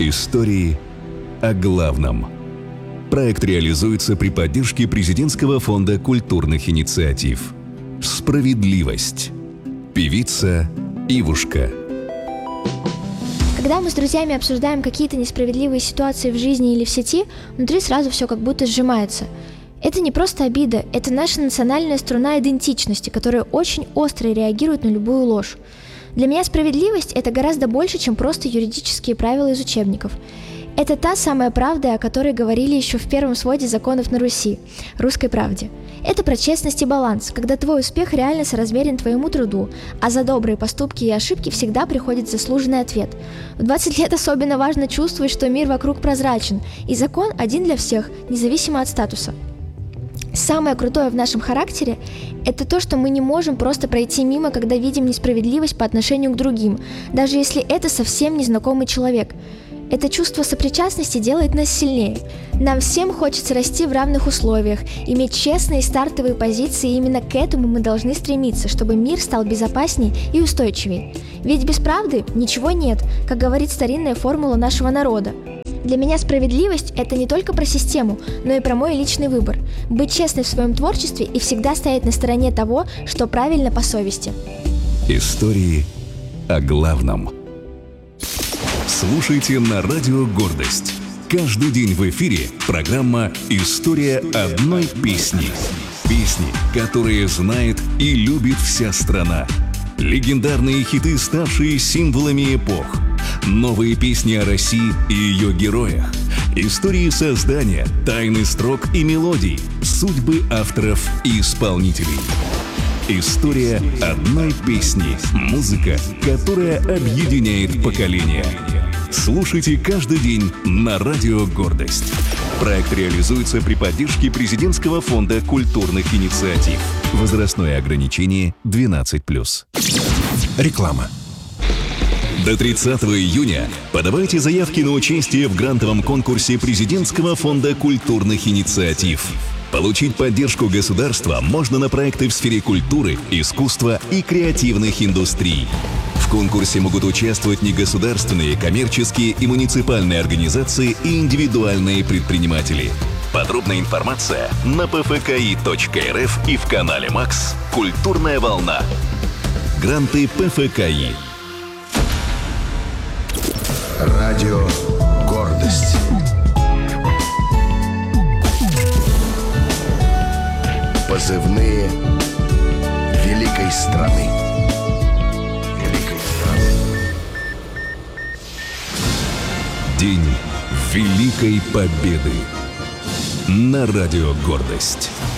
Истории о главном. Проект реализуется при поддержке Президентского фонда культурных инициатив. Справедливость. Певица Ивушка. Когда мы с друзьями обсуждаем какие-то несправедливые ситуации в жизни или в сети, внутри сразу все как будто сжимается. Это не просто обида, это наша национальная струна идентичности, которая очень остро реагирует на любую ложь. Для меня справедливость – это гораздо больше, чем просто юридические правила из учебников. Это та самая правда, о которой говорили еще в первом своде законов на Руси – «Русской правде». Это про честность и баланс, когда твой успех реально соразмерен твоему труду, а за добрые поступки и ошибки всегда приходит заслуженный ответ. В 20 лет особенно важно чувствовать, что мир вокруг прозрачен, и закон один для всех, независимо от статуса. Самое крутое в нашем характере – это то, что мы не можем просто пройти мимо, когда видим несправедливость по отношению к другим, даже если это совсем незнакомый человек. Это чувство сопричастности делает нас сильнее. Нам всем хочется расти в равных условиях, иметь честные стартовые позиции, и именно к этому мы должны стремиться, чтобы мир стал безопаснее и устойчивее. Ведь без правды ничего нет, как говорит старинная формула нашего народа. Для меня справедливость – это не только про систему, но и про мой личный выбор. Быть честной в своем творчестве и всегда стоять на стороне того, что правильно по совести. Истории о главном. Слушайте на радио «Гордость». Каждый день в эфире программа «История одной песни». Песни, которые знает и любит вся страна. Легендарные хиты, ставшие символами эпох. Новые песни о России и ее героях. Истории создания, тайны строк и мелодий, судьбы авторов и исполнителей. История одной песни. Музыка, которая объединяет поколения. Слушайте каждый день на радио «Гордость». Проект реализуется при поддержке Президентского фонда культурных инициатив. Возрастное ограничение 12+. Реклама. До 30 июня подавайте заявки на участие в грантовом конкурсе Президентского фонда культурных инициатив. Получить поддержку государства можно на проекты в сфере культуры, искусства и креативных индустрий. В конкурсе могут участвовать негосударственные, коммерческие и муниципальные организации и индивидуальные предприниматели. Подробная информация на pfki.rf и в канале МАКС «Культурная волна». Гранты ПФКИ. Радио «Гордость». Позывные великой страны. День Великой Победы. На радио «Гордость».